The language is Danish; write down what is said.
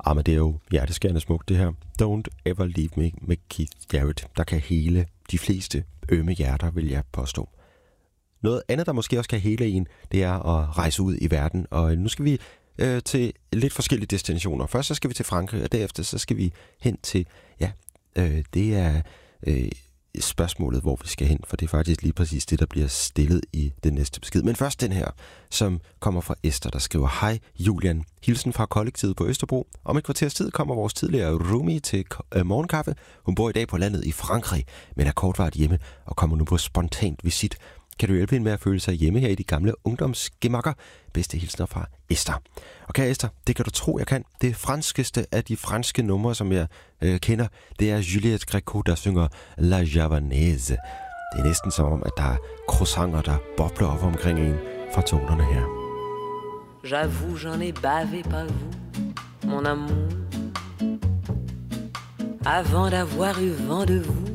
Amadeo, hjerteskærende smukt det her. Don't Ever Leave Me med Keith Jarrett, der kan hele de fleste ømme hjerter, vil jeg påstå. Noget andet, der måske også kan hele en, det er at rejse ud i verden, og nu skal vi til lidt forskellige destinationer. Først så skal vi til Frankrig, og derefter så skal vi hen til, det er spørgsmålet, hvor vi skal hen, for det er faktisk lige præcis det, der bliver stillet i den næste besked. Men først den her, som kommer fra Esther, der skriver: Hej Julian, hilsen fra kollektivet på Østerbro. Om et kvarters tid kommer vores tidligere roomie til morgenkaffe. Hun bor i dag på landet i Frankrig, men er kortvarigt hjemme og kommer nu på spontant visit. Kan du hjælpe hende med at føle sig hjemme her i de gamle ungdomsgemakker? Bedste hilsner fra Esther. Og kære Esther, det kan du tro, jeg kan. Det franskeste af de franske numre, som jeg kender, det er Juliette Gréco, der synger La Javanaise. Det er næsten som om, at der er croissanter, der bobler op omkring en fra tonerne her. J'avoue, j'en ai bavé pas vous, mon amour. Avant d'avoir eu vent de vous,